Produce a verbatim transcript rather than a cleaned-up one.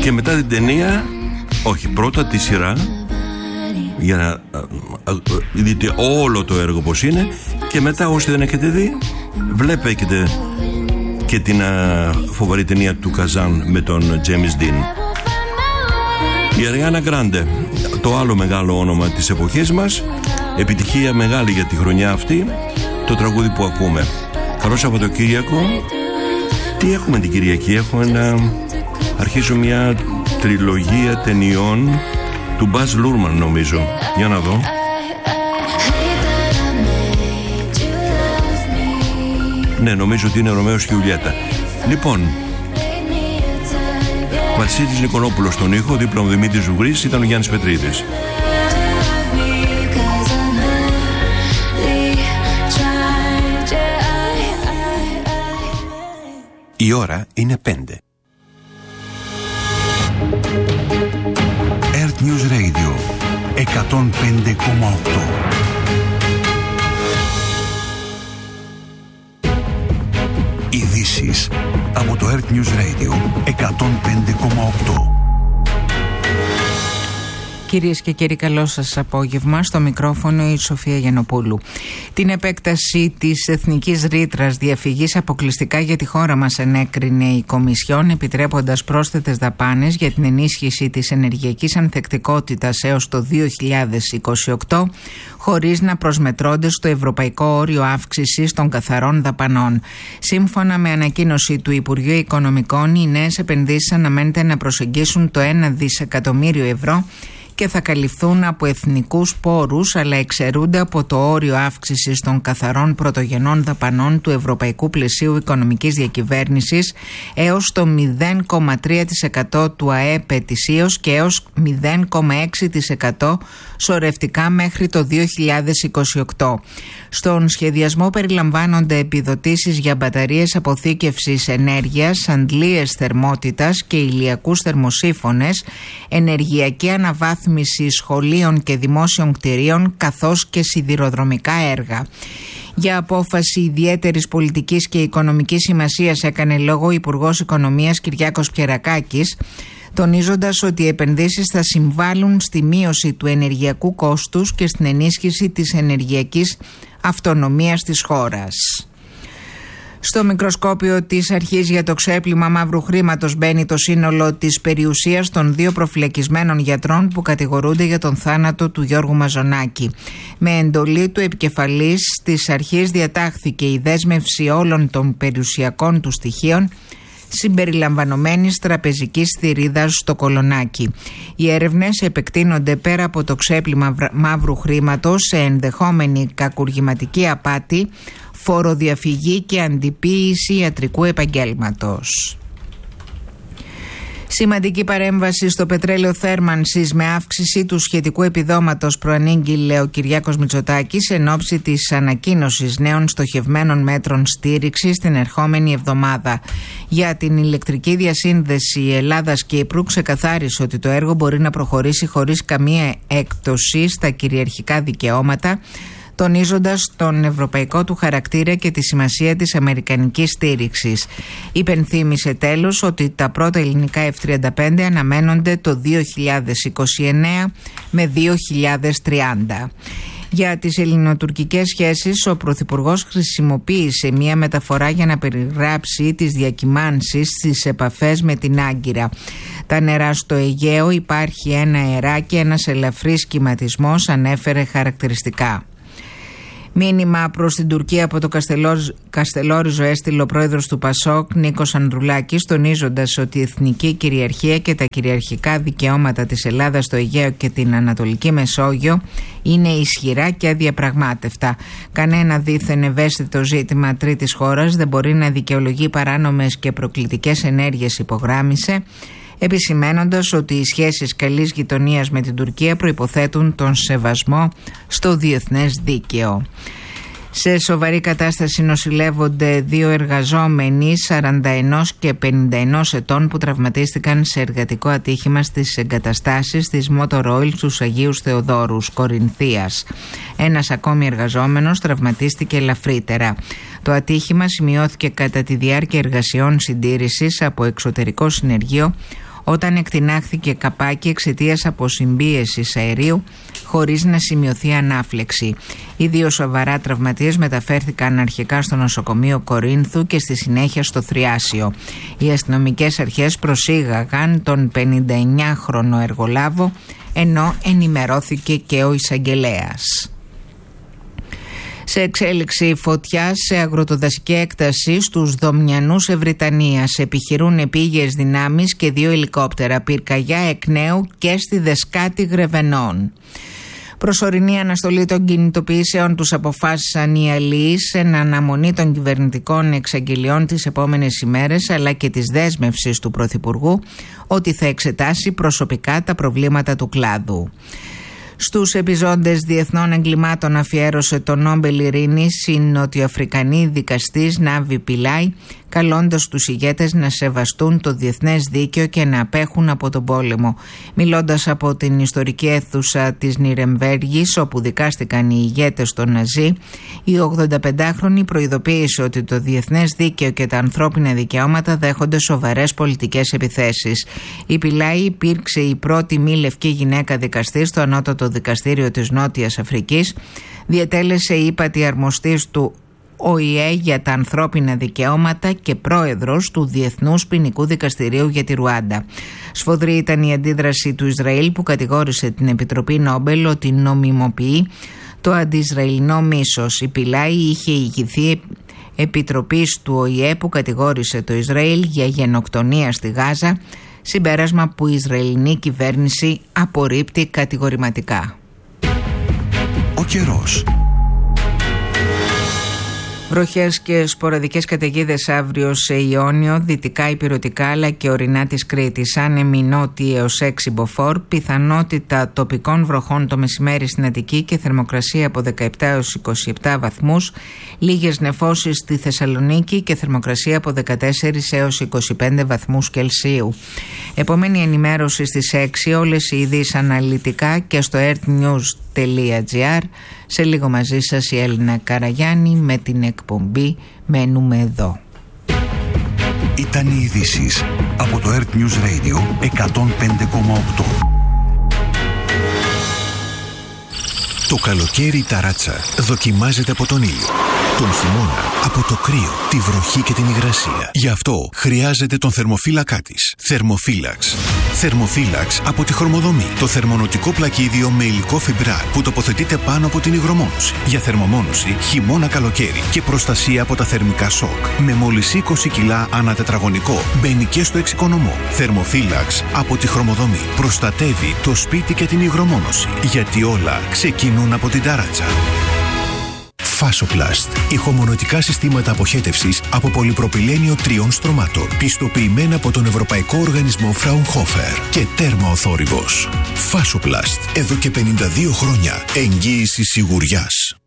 Και μετά την ταινία, όχι, πρώτα τη σειρά, για να δείτε όλο το έργο πως είναι, και μετά όσοι δεν έχετε δει, βλέπετε και την φοβερή ταινία του Καζάν με τον James Dean. Η Αριάνα Γκράντε, το άλλο μεγάλο όνομα της εποχής μας, επιτυχία μεγάλη για τη χρονιά αυτή, το τραγούδι που ακούμε. Καλό Σαββατοκύριακο. Τι έχουμε την Κυριακή? Έχω ένα... αρχίζω μια τριλογία ταινιών του Μπαζ Λούρμαν, νομίζω. Για να δω. Ναι, νομίζω ότι είναι Ρωμαίος και Ιουλιέτα. Λοιπόν, Βασίλης Νικολόπουλος στον ήχο, δίπλα μου Δημήτρης Ζουγρής, ήταν ο Γιάννης Πετρίδης. Η ώρα είναι πέντε. Earth News Radio εκατόν πέντε κόμμα οκτώ. Ειδήσεις από το Earth News Radio εκατόν πέντε κόμμα οκτώ. Κυρίες και κύριοι, καλό σας απόγευμα. Στο μικρόφωνο η Σοφία Γιαννοπούλου. Την επέκταση της εθνικής ρήτρας διαφυγής αποκλειστικά για τη χώρα μας ενέκρινε η Κομισιόν, επιτρέποντας πρόσθετες δαπάνες για την ενίσχυση της ενεργειακής ανθεκτικότητας έως το δύο χιλιάδες είκοσι οκτώ, χωρίς να προσμετρώνται στο ευρωπαϊκό όριο αύξησης των καθαρών δαπανών. Σύμφωνα με ανακοίνωση του Υπουργείου Οικονομικών, οι νέες επενδύσεις αναμένεται να προσεγγίσουν το ένα δισεκατομμύριο ευρώ και θα καλυφθούν από εθνικούς πόρους, αλλά εξαιρούνται από το όριο αύξησης των καθαρών πρωτογενών δαπανών του Ευρωπαϊκού Πλαισίου Οικονομικής Διακυβέρνησης έως το μηδέν κόμμα τρία τοις εκατό του ΑΕΠ ετησίως και έως μηδέν κόμμα έξι τοις εκατό σωρευτικά μέχρι το δύο χιλιάδες είκοσι οκτώ. Στον σχεδιασμό περιλαμβάνονται επιδοτήσεις για μπαταρίες αποθήκευσης ενέργειας, αντλίες θερμότητας και ηλιακούς θερμοσύφωνες, ενεργειακή αναβάθμιση σχολείων και δημόσιων κτηρίων, καθώς και σιδηροδρομικά έργα. Για απόφαση ιδιαίτερης πολιτικής και οικονομικής σημασίας έκανε λόγο ο Υπουργός Οικονομίας Κυριάκος Πιερακάκης, τονίζοντας ότι οι επενδύσεις θα συμβάλλουν στη μείωση του ενεργειακού κόστους και στην ενίσχυση της ενεργειακής αυτονομίας της χώρας. Στο μικροσκόπιο της αρχής για το ξέπλυμα μαύρου χρήματος μπαίνει το σύνολο της περιουσίας των δύο προφυλακισμένων γιατρών που κατηγορούνται για τον θάνατο του Γιώργου Μαζονάκη. Με εντολή του επικεφαλής της αρχής διατάχθηκε η δέσμευση όλων των περιουσιακών του στοιχείων, συμπεριλαμβανομένης τραπεζικής θηρίδας στο Κολονάκι. Οι έρευνες επεκτείνονται πέρα από το ξέπλυμα μαύρου χρήματος σε ενδεχόμενη κακουργηματική απάτη, φοροδιαφυγή και αντιποίηση ιατρικού επαγγέλματος. Σημαντική παρέμβαση στο πετρέλαιο θέρμανσης με αύξηση του σχετικού επιδόματος προανήγγειλε ο Κυριάκος Μητσοτάκης εν ώψη της ανακοίνωσης νέων στοχευμένων μέτρων στήριξης την ερχόμενη εβδομάδα. Για την ηλεκτρική διασύνδεση Ελλάδας-Κύπρου ξεκαθάρισε ότι το έργο μπορεί να προχωρήσει χωρίς καμία έκπτωση στα κυριαρχικά δικαιώματα, τονίζοντας τον ευρωπαϊκό του χαρακτήρα και τη σημασία της αμερικανικής στήριξης. Υπενθύμησε τέλος ότι τα πρώτα ελληνικά εφ τριάντα πέντε αναμένονται το δύο χιλιάδες είκοσι εννέα με δύο χιλιάδες τριάντα. Για τις ελληνοτουρκικές σχέσεις, ο Πρωθυπουργός χρησιμοποίησε μια μεταφορά για να περιγράψει τις διακυμάνσεις στις επαφές με την Άγκυρα. Τα νερά στο Αιγαίο, υπάρχει ένα αεράκι, ένας ελαφρύς κυματισμός, ανέφερε χαρακτηριστικά. Μήνυμα προς την Τουρκία από το Καστελόριζο έστειλε ο πρόεδρος του Πασόκ Νίκος Ανδρουλάκης, τονίζοντας ότι η εθνική κυριαρχία και τα κυριαρχικά δικαιώματα της Ελλάδας στο Αιγαίο και την Ανατολική Μεσόγειο είναι ισχυρά και αδιαπραγμάτευτα. Κανένα δίθεν ευαίσθητο ζήτημα τρίτης χώρας δεν μπορεί να δικαιολογεί παράνομες και προκλητικές ενέργειες, υπογράμμισε, επισημένοντας ότι οι σχέσεις καλής γειτονίας με την Τουρκία προϋποθέτουν τον σεβασμό στο διεθνές δίκαιο. Σε σοβαρή κατάσταση νοσηλεύονται δύο εργαζόμενοι σαράντα ένα και πενήντα ένα ετών που τραυματίστηκαν σε εργατικό ατύχημα στις εγκαταστάσεις της Motor Oil στους Αγίους Θεοδόρους, Κορινθίας. Ένας ακόμη εργαζόμενος τραυματίστηκε ελαφρύτερα. Το ατύχημα σημειώθηκε κατά τη διάρκεια εργασιών συντήρησης από εξωτερικό συνεργείο όταν εκτινάχθηκε καπάκι εξαιτίας αποσυμπίεσης αερίου χωρίς να σημειωθεί ανάφλεξη. Οι δύο σοβαρά τραυματίες μεταφέρθηκαν αρχικά στο νοσοκομείο Κορίνθου και στη συνέχεια στο Θριάσιο. Οι αστυνομικές αρχές προσήγαγαν τον πενηνταεννιάχρονο εργολάβο, ενώ ενημερώθηκε και ο εισαγγελέας. Σε εξέλιξη φωτιά σε αγροτοδασική έκταση στους Δομιανούς Ευρυτανίας επιχειρούν επίγειες δυνάμεις και δύο ελικόπτερα, πυρκαγιά εκ νέου και στη Δεσκάτη Γρεβενών. Προσωρινή αναστολή των κινητοποιήσεων τους αποφάσισαν οι αλληλείς εν αναμονή των κυβερνητικών εξαγγελιών τις επόμενες ημέρες, αλλά και της δέσμευσης του Πρωθυπουργού ότι θα εξετάσει προσωπικά τα προβλήματα του κλάδου. Στους επιζώντες διεθνών εγκλημάτων αφιέρωσε το Νόμπελ Ειρήνης η νοτιοαφρικανή δικαστής Νάβη Πιλάι, καλώντας τους ηγέτες να σεβαστούν το διεθνές δίκαιο και να απέχουν από τον πόλεμο. Μιλώντας από την ιστορική αίθουσα της Νιρεμβέργης, όπου δικάστηκαν οι ηγέτες των Ναζί, η ογδονταπεντάχρονη προειδοποίησε ότι το διεθνές δίκαιο και τα ανθρώπινα δικαιώματα δέχονται σοβαρές πολιτικές επιθέσεις. Η Πιλάι υπήρξε η πρώτη μη λευκή γυναίκα δικαστή στο ανώτατο δικαστήριο της Νότιας Αφρικής, διετέλεσε ύπατη αρμοστής του Ο Η Ε για τα ανθρώπινα δικαιώματα και πρόεδρος του Διεθνούς Ποινικού Δικαστηρίου για τη Ρουάντα. Σφοδρή ήταν η αντίδραση του Ισραήλ, που κατηγόρησε την Επιτροπή Νόμπελ ότι νομιμοποιεί το αντισραηλινό μίσος. Η Πιλάι είχε ηγηθεί επιτροπής του Ο Η Ε που κατηγόρησε το Ισραήλ για γενοκτονία στη Γάζα, συμπέρασμα που η Ισραηλινή κυβέρνηση απορρίπτει κατηγορηματικά. Ο καιρός. Βροχές και σποραδικές καταιγίδες αύριο σε Ιόνιο, δυτικά υπηρετικά αλλά και ορεινά της Κρήτης. Άνεμοι νότιοι έως έξι μποφόρ, πιθανότητα τοπικών βροχών το μεσημέρι στην Αττική και θερμοκρασία από δεκαεπτά έως είκοσι επτά βαθμούς. Λίγες νεφώσεις στη Θεσσαλονίκη και θερμοκρασία από δεκατέσσερα έως είκοσι πέντε βαθμούς Κελσίου. Επόμενη ενημέρωση στις έξι, όλες οι ειδήσεις αναλυτικά και στο earthnews.gr. Σε λίγο μαζί σας η Έλληνα Καραγιάννη με την εκπομπή «Μένουμε εδώ». Ήταν οι ειδήσεις από το Earth News Radio εκατόν πέντε κόμμα οκτώ. Το καλοκαίρι η ταράτσα δοκιμάζεται από τον ήλιο. Τον χειμώνα από το κρύο, τη βροχή και την υγρασία. Γι' αυτό χρειάζεται τον θερμοφύλακά της. Θερμοφύλαξ. Θερμοφύλαξ από τη Χρωμοδομή. Το θερμονοτικό πλακίδιο με υλικό φιμπράρ που τοποθετείται πάνω από την υγρομόνωση. Για θερμομόνωση χειμώνα καλοκαίρι και προστασία από τα θερμικά σοκ. Με μόλις είκοσι κιλά ανά τετραγωνικό. Μπαίνει και στο εξοικονομό. Θερμοφύλαξ από τη Χρωμοδομή. Προστατεύει το σπίτι και την υγρομόνωση. Γιατί όλα ξεκινούν από την ταράτσα. Φάσοπλαστ. Ηχομονωτικά συστήματα αποχέτευσης από πολυπροπυλένιο τριών στρωμάτων. Πιστοποιημένα από τον Ευρωπαϊκό Οργανισμό Fraunhofer και τέρμα ο θόρυβος. Φάσοπλαστ. Εδώ και πενήντα δύο χρόνια. Εγγύηση σιγουριάς.